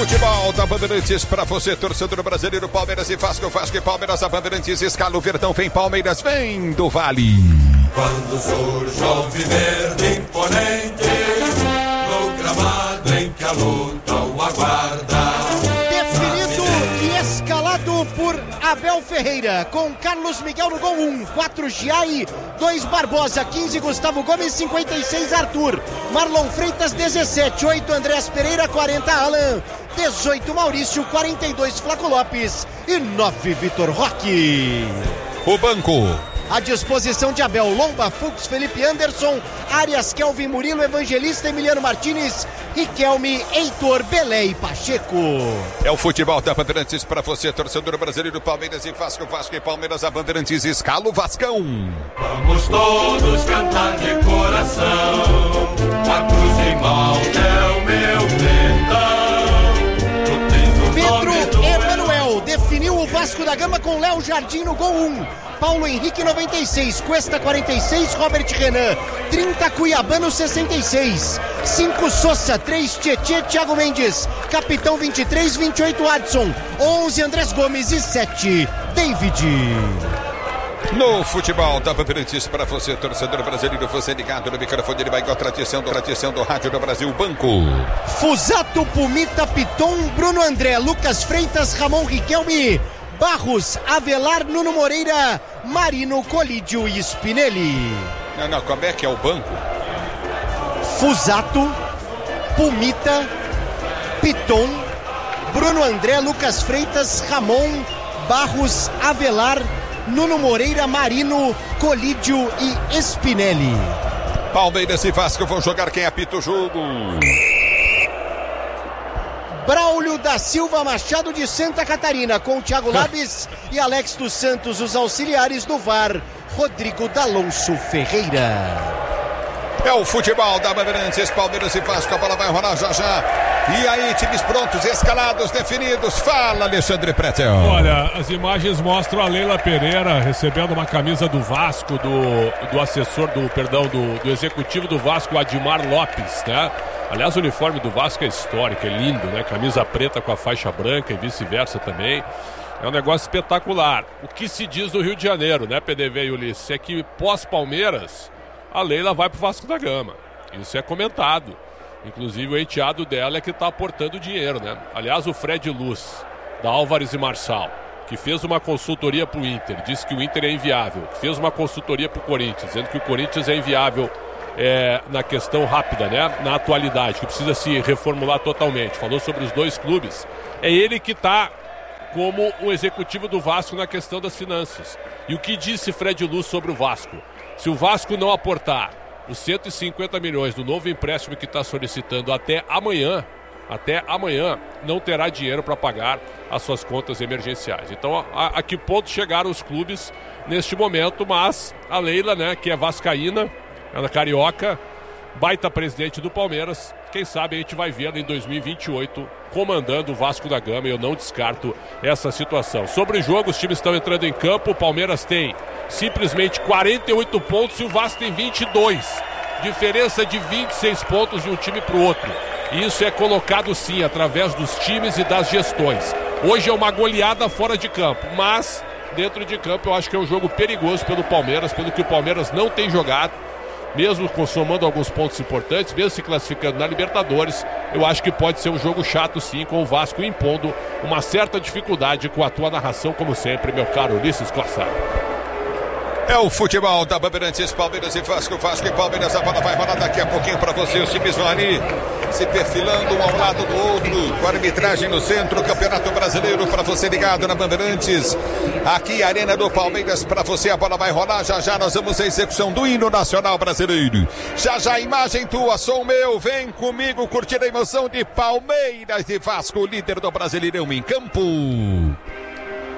futebol da Bandeirantes para você, torcedor brasileiro, Palmeiras e Vasco, Vasco e Palmeiras, a Bandeirantes escala o Verdão, vem Palmeiras, vem do Vale. Quando surge o alviverde imponente, no gramado em que a luta o aguarda. Definido e escalado por Abel Ferreira, com Carlos Miguel no gol 1, 4 Giai, 2 Barbosa, 15 Gustavo Gomes, 56 Arthur, Marlon Freitas 17, 8 Andrés Pereira, 40 Alan, 18 Maurício, 42 Flaco Lopes e 9 Vitor Roque. O banco à disposição de Abel: Lomba, Fux, Felipe Anderson, Arias, Kelvin, Murilo, Evangelista, Emiliano Martins, Riquelme, Heitor, Belé e Pacheco. É o futebol da Bandeirantes para você, torcedor brasileiro, Palmeiras e Vasco, Vasco e Palmeiras, a Bandeirantes escala o Vascão. Vamos todos cantar de coração, a cruz em Malta é o meu pendão. Pedro Emanuel definiu o Vasco da Gama com Léo Jardim no gol 1. Paulo Henrique 96, Cuesta 46, Robert Renan 30, Cuiabano 66, 5 Sousa, 3 Tietê, Thiago Mendes, Capitão 23, 28 Adson, 11 Andrés Gomes e 7 David. No futebol da Bandeirantes para você, torcedor brasileiro, você ligado no microfone, ele vai com a tradição do rádio do Brasil, banco. Fusato, Pumita, Piton, Bruno André, Lucas Freitas, Ramon Riquelme, Barros, Avelar, Nuno Moreira, Marino, Colídio e Spinelli. Não, como é que é o banco? Fusato, Pumita, Piton, Bruno André, Lucas Freitas, Ramon, Barros, Avelar, Nuno Moreira, Marino, Colídio e Spinelli. Palmeiras e Vasco vão jogar, quem apita o jogo? Braulio da Silva Machado de Santa Catarina, com Thiago Labes e Alex dos Santos, os auxiliares do VAR, Rodrigo D'Alonso Ferreira. É o futebol da Bandeirantes, Palmeiras e Vasco, a bola vai rolar já já. E aí, times prontos, escalados, definidos. Fala, Alexandre Pretel. Olha, as imagens mostram a Leila Pereira recebendo uma camisa do Vasco, do assessor, do executivo do Vasco, Admar Lopes, né? Aliás, o uniforme do Vasco é histórico, é lindo, né? Camisa preta com a faixa branca e vice-versa também. É um negócio espetacular. O que se diz do Rio de Janeiro, né, PDV e Ulisses, é que pós-Palmeiras, a Leila vai pro Vasco da Gama. Isso é comentado. Inclusive o enteado dela é que está aportando dinheiro, né? Aliás, o Fred Luz, da Álvares e Marçal, que fez uma consultoria pro Inter, disse que o Inter é inviável. Fez uma consultoria pro Corinthians, dizendo que o Corinthians é inviável na questão rápida, né? Na atualidade, que precisa se reformular totalmente. Falou sobre os dois clubes. É ele que está como o executivo do Vasco na questão das finanças. E o que disse Fred Luz sobre o Vasco? Se o Vasco não aportar os 150 milhões do novo empréstimo que está solicitando até amanhã, não terá dinheiro para pagar as suas contas emergenciais. Então, a que ponto chegaram os clubes neste momento? Mas a Leila, né, que é vascaína, ela é carioca, baita presidente do Palmeiras, quem sabe a gente vai vê-la em 2028 comandando o Vasco da Gama, e eu não descarto essa situação. Sobre o jogo, os times estão entrando em campo, o Palmeiras tem simplesmente 48 pontos e o Vasco tem 22. Diferença de 26 pontos de um time para o outro. E isso é colocado sim através dos times e das gestões. Hoje é uma goleada fora de campo, mas dentro de campo eu acho que é um jogo perigoso pelo Palmeiras, pelo que o Palmeiras não tem jogado. Mesmo somando alguns pontos importantes, mesmo se classificando na Libertadores, eu acho que pode ser um jogo chato sim, com o Vasco impondo uma certa dificuldade com a tua narração, como sempre, meu caro Ulisses Costa. É o futebol da Bandeirantes, Palmeiras e Vasco, Vasco e Palmeiras, a bola vai rolar daqui a pouquinho para você, os times vão ali se perfilando um ao lado do outro, com a arbitragem no centro, Campeonato Brasileiro para você ligado na Bandeirantes, aqui Arena do Palmeiras para você, a bola vai rolar, já já nós vamos à execução do hino nacional brasileiro, já já imagem tua, som meu, vem comigo. comigo, curtir a emoção de Palmeiras e Vasco, líder do Brasileirão em campo. 100%